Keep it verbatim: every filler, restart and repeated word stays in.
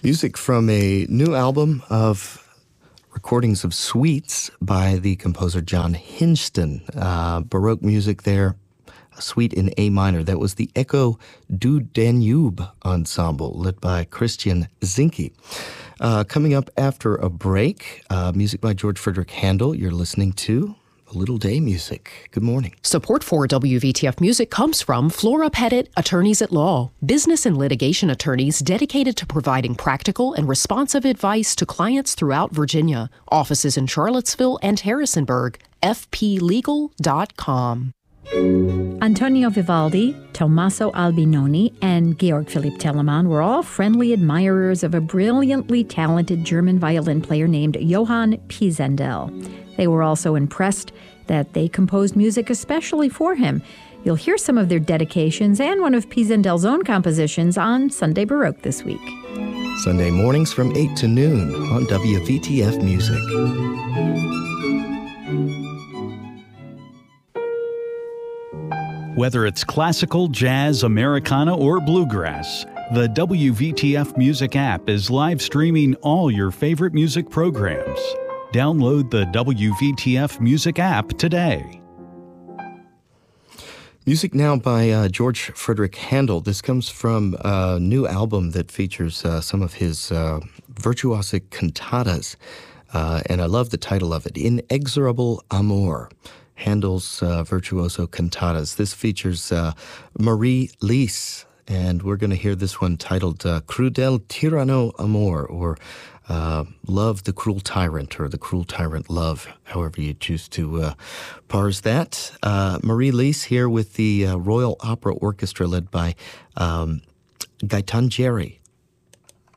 Music from a new album of recordings of suites by the composer John Hinston. Uh, Baroque music there, a suite in A minor. That was the Echo du Danube Ensemble, led by Christian Zinke. Uh, coming up after a break, uh, music by George Frederick Handel. You're listening to A Little Day Music. Good morning. Support for W V T F Music comes from Flora Pettit, Attorneys at Law, business and litigation attorneys dedicated to providing practical and responsive advice to clients throughout Virginia. Offices in Charlottesville and Harrisonburg. f p legal dot com. Antonio Vivaldi, Tommaso Albinoni, and Georg Philipp Telemann were all friendly admirers of a brilliantly talented German violin player named Johann Pisendel. They were also impressed that they composed music especially for him. You'll hear some of their dedications and one of Pisendel's own compositions on Sunday Baroque this week. Sunday mornings from eight to noon on W V T F Music. Whether it's classical, jazz, Americana, or bluegrass, the W V T F Music app is live streaming all your favorite music programs. Download the W V T F Music app today. Music now by uh, George Frederick Handel. This comes from a new album that features uh, some of his uh, virtuosic cantatas, uh, and I love the title of it, Inexorable Amour. Handel's uh, virtuoso cantatas. This features uh, Marie Lys, and we're going to hear this one titled uh, Crudel Tirano Amor, or uh, Love the Cruel Tyrant, or The Cruel Tyrant Love, however you choose to uh, parse that. Uh, Marie Lys here with the uh, Royal Opera Orchestra led by um, Gaetan Jerry.